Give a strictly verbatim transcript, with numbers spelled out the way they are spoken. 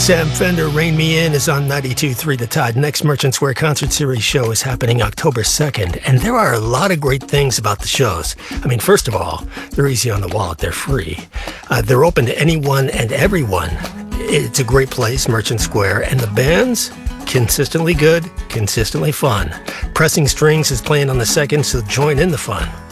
Sam Fender, Rain Me In is on ninety-two point three The Tide. Next Merchant Square Concert Series show is happening October second, and there are a lot of great things about the shows. I mean, first of all, they're easy on the wallet. They're free. Uh, they're open to anyone and everyone. It's a great place, Merchant Square, and the bands, consistently good, consistently fun. Pressing Strings is playing on the second, so join in the fun.